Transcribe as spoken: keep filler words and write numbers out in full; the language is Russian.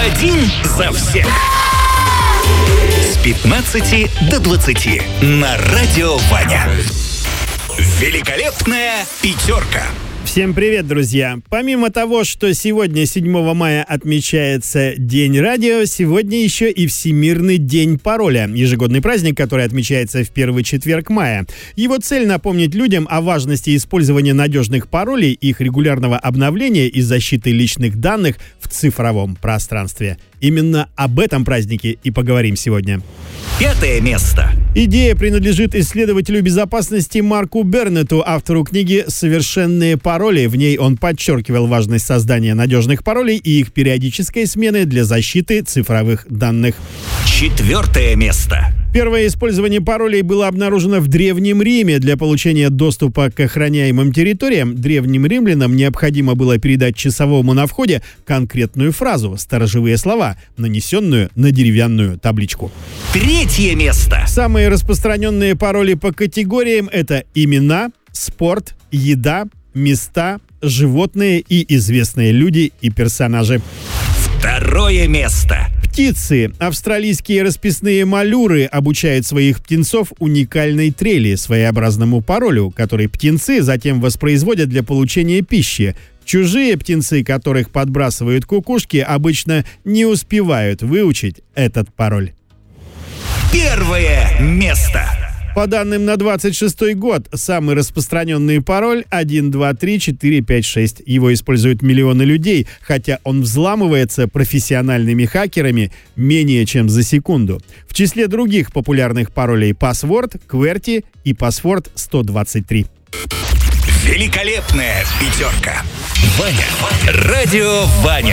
Один за всех. С пятнадцати до двадцати на Радио Ваня. Великолепная пятерка. Всем привет, друзья! Помимо того, что сегодня, седьмого мая, отмечается День радио, сегодня еще и Всемирный день пароля, ежегодный праздник, который отмечается в первый четверг мая. Его цель — напомнить людям о важности использования надежных паролей, их регулярного обновления и защиты личных данных в цифровом пространстве. Именно об этом празднике и поговорим сегодня. Пятое место. Идея принадлежит исследователю безопасности Марку Бернетту, автору книги «Совершенные пароли». В ней он подчеркивал важность создания надежных паролей и их периодической смены для защиты цифровых данных. Четвертое место. Первое использование паролей было обнаружено в Древнем Риме. Для получения доступа к охраняемым территориям древним римлянам необходимо было передать часовому на входе конкретную фразу, сторожевые слова, нанесенную на деревянную табличку. Третье место. Самые распространенные пароли по категориям — это имена, спорт, еда, места, животные и известные люди и персонажи. Второе место. Птицы. Австралийские расписные малюры обучают своих птенцов уникальной трели, своеобразному паролю, который птенцы затем воспроизводят для получения пищи. Чужие птенцы, которых подбрасывают кукушки, обычно не успевают выучить этот пароль. Первое место. По данным на двадцать шестой год, самый распространенный пароль один два три четыре пять шесть. Его используют миллионы людей, хотя он взламывается профессиональными хакерами менее чем за секунду. В числе других популярных паролей Password, QWERTY и Password сто двадцать три. Великолепная пятерка. Ваня. Радио Ваня.